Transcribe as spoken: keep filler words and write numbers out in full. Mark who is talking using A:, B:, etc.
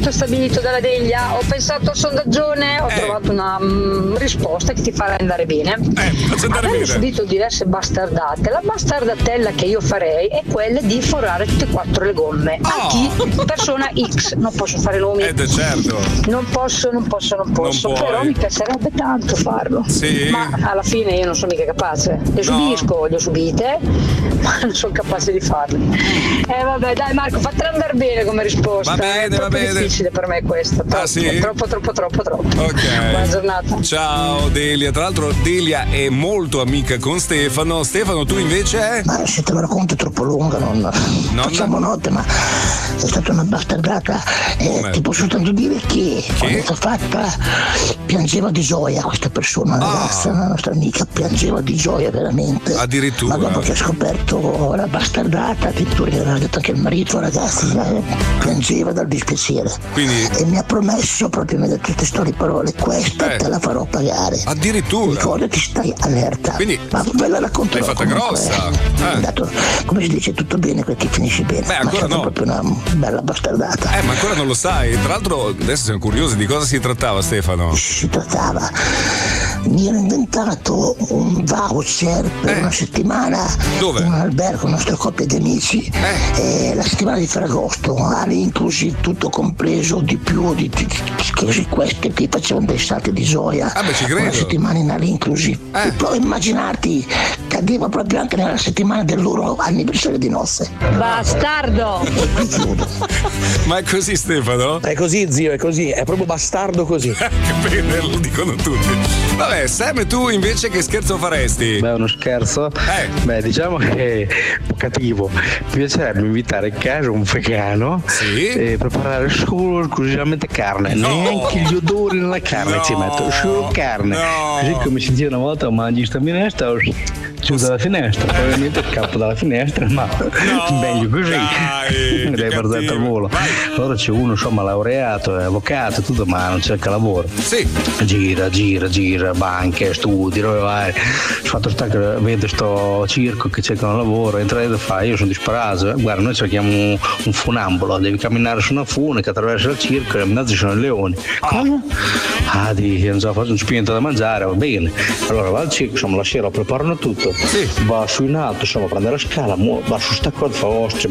A: tutto stabilito dalla Delia, ho pensato al sondaggione, ho
B: Eh.
A: trovato una mm, risposta che ti farà andare bene.
B: Eh, faccio andare
A: Avendo
B: bene.
A: subito diverse bastardate, la bastardatella che io farei è quella di forare tutte e quattro le gomme.
B: Oh.
A: A chi? Persona X, non posso fare nomi.
B: Ed è certo.
A: Non posso, non posso, non posso,
B: Non puoi.
A: però mi piacerebbe tanto farlo.
B: Sì.
A: Ma alla fine io non sono mica capace. Le subisco, le ho subite, ma non sono capace di farle. Eh vabbè, dai Marco, fatela andare bene come risposta.
B: Va bene,
A: è troppo
B: va bene.
A: difficile per me questo. Troppo,
B: Ah, sì?
A: troppo, troppo, troppo, troppo.
B: Ok.
A: Buona giornata.
B: Ciao Delia, tra l'altro Delia è molto amica con Stefano. Stefano, tu invece?
C: Ma se te lo racconto è troppo lunga, non facciamo notte, ma è stata una bastardata. Eh, ti posso soltanto dire che, quando è stata fatta piangeva di gioia questa persona, una ragazza, una nostra amica, piangeva di gioia veramente.
B: Addirittura.
C: Ma dopo che ha scoperto la bastardata, addirittura gli aveva detto anche il marito, ragazzi, eh, piangeva dal dispiacere.
B: Quindi-
C: E mi ha promesso, proprio mi ha detto queste storie parole, questa
B: Eh.
C: te la farò pagare.
B: Addirittura.
C: Ricordati, stai allerta.
B: Quindi
C: ma ve la racconterò.
B: l'hai fatta
C: comunque,
B: grossa.
C: eh.
B: Eh.
C: È andato, come si dice, tutto bene quel che finisce bene.
B: Beh,
C: ma è
B: ancora
C: stata
B: no.
C: proprio una bella bastardata.
B: Eh, ma ancora non lo sai. Tra l'altro adesso siamo curiosi di cosa si trattava, Stefano.
C: Si trattava, mi ero inventato un voucher per una settimana
B: Dove?
C: in un albergo, una nostra coppia di amici. E la settimana di Ferragosto, all inclusive, tutto compreso, di più, di, di, di queste che facevano dei salti di gioia.
B: Ah, beh, ci credo.
C: Una settimana in all inclusive. E poi immaginarti, cadeva proprio anche nella settimana del loro anniversario di nozze.
D: Bastardo!
B: Ma è così, Stefano?
E: È così, zio, è così, è proprio bastardo così.
B: Che bene, lo dicono tutti. Vabbè, Sam, tu invece che scherzo faresti?
F: Beh, uno scherzo?
B: Eh.
F: Beh, diciamo che è un po' cattivo. Mi piacerebbe invitare in casa un vegano e preparare solo esclusivamente carne.
B: No.
F: Neanche gli odori nella carne
B: No.
F: ci metto, solo carne.
B: No.
F: Così come si dice una volta, mangi sta minestra, chiudo la finestra, poi ovviamente scappo dalla finestra, ma meglio così.
B: Dai,
F: L'hai barzata al volo. Allora c'è uno, insomma, laureato, è avvocato, tutto, ma non cerca lavoro.
B: Sì.
F: Gira, gira, gira, banche, studi, robe varie. Fatto sta che vede sto circo che cercano lavoro, entra e fa, io sono disperato, eh, guarda, noi cerchiamo un, un funambolo, devi camminare su una fune che attraversa il circo e in mezzo ci sono i leoni. Cosa? Ah, di, non so, faccio un spinto da mangiare, va bene. Allora va al circo, insomma, la sera preparano tutto, va su in alto, insomma, prende la scala, mo- va su sta cosa, fa, oh,